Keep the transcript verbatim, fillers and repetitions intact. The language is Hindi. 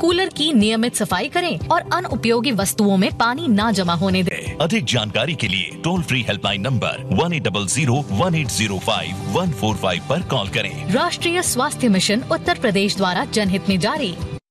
कूलर की नियमित सफाई करें और अनुपयोगी वस्तुओं में पानी ना जमा होने दें। अधिक जानकारी के लिए toll free helpline number one eight double zero one eight zero five one four five पर कॉल करें। राष्ट्रीय स्वास्थ्य मिशन उत्तर प्रदेश द्वारा जनहित में जारी।